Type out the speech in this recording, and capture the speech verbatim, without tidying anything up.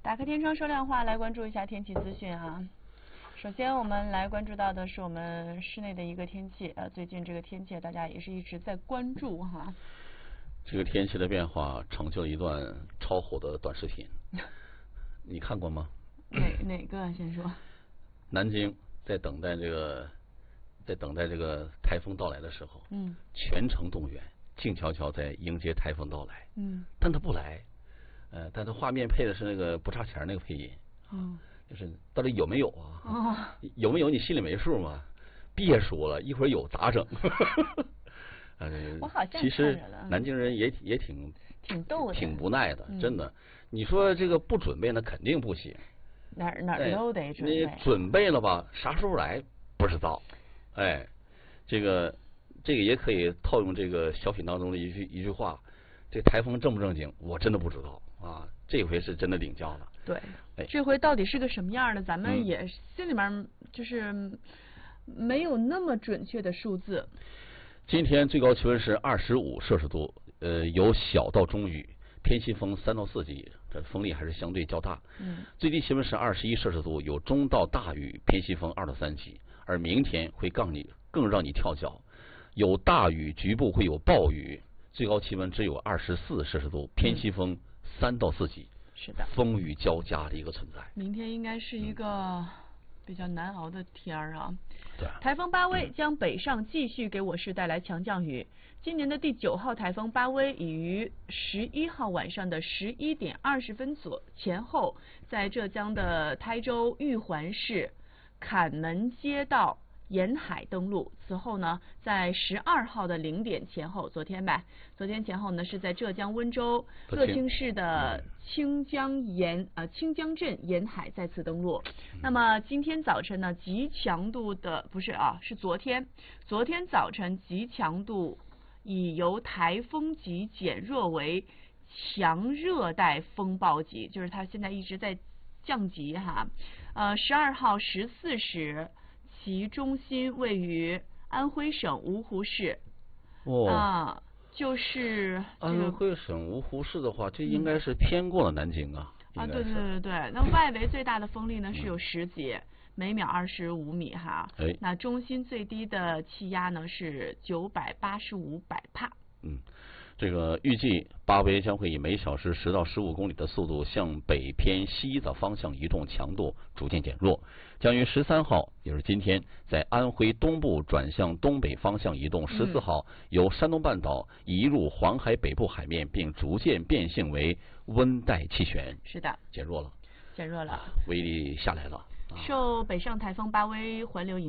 打开天窗说亮话，来关注一下天气资讯啊。首先，我们来关注到的是我们室内的一个天气。呃，最近这个天气大家也是一直在关注哈。 这个天气的变化成就了一段超火的短视频，你看过吗？ 哪哪个先说？ 南京在等待这个，在等待这个台风到来的时候， 嗯， 全城动员，静悄悄在迎接台风到来， 嗯， 但它不来，呃，但它画面配的是那个不差钱那个配音， 嗯， 就是到底有没有啊？ 哦， 有没有你心里没数吗？别说了，一会儿有咋整？呃， 我好像其实看着了南京人也也挺挺逗的， 挺无奈的， 嗯真的。你说这个不准备那肯定不行， 哪儿哪儿都得准你备。 准备了吧，啥时候来不知道。哎，这个这个也可以套用这个小品当中的一句一句话：这台风正不正经，我真的不知道啊。这回是真的领教了。 对， 哎， 这回到底是个什么样的，咱们嗯也心里面就是没有那么准确的数字。 今天最高气温是二十五摄氏度，呃，由小到中雨，偏西风三到四级，这风力还是相对较大。 嗯， 最低气温是二十一摄氏度，有中到大雨，偏西风二到三级。而明天会更你更让你跳脚，有大雨，局部会有暴雨，最高气温只有二十四摄氏度，偏西风三到四级。 是的， 风雨交加的一个存在。 明天应该是一个比较难熬的天儿啊。 对， 台风巴威将北上继续给我市带来强降雨。今年的第九号台风巴威已于十一号晚上的十一点二十分左前后，在浙江的台州玉环市坎门街道沿海登陆。此后呢，在十二号的零点前后，昨天呗，昨天前后呢是在浙江温州乐清市的清江沿呃清江镇沿海再次登陆。那么今天早晨呢，极强度的不是啊，是昨天，昨天早晨极强度已由台风级减弱为强热带风暴级，就是它现在一直在降级哈。呃，十二号十四时，其中心位于安徽省芜湖市。 哦， 啊，就是这个安徽省芜湖市的话，这应该是偏过了南京啊。 啊，对对对对，那外围最大的风力呢是有十级，每秒二十五米哈。 哎， 那中心最低的气压呢是九百八十五百帕。 嗯，这个预计巴威将会以每小时十到十五公里的速度向北偏西的方向移动，强度逐渐减弱，将于十三号，也就是今天，在安徽东部转向东北方向移动。十四号由山东半岛移入黄海北部海面，并逐渐变性为温带气旋。 是的， 减弱了， 减弱了， 威力下来了。 受北上台风巴威环流影